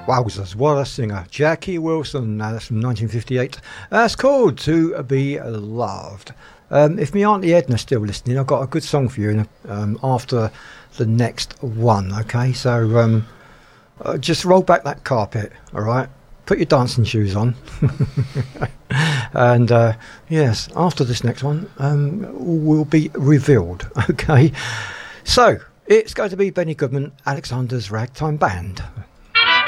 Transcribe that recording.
Wowzers, what a singer. Jackie Wilson, that's from 1958. That's called To Be Loved. If my Auntie Edna's still listening, I've got a good song for you after the next one, okay? So just roll back that carpet, all right? Put your dancing shoes on. And yes, after this next one, will be revealed, okay? So, it's going to be Benny Goodman, Alexander's Ragtime Band.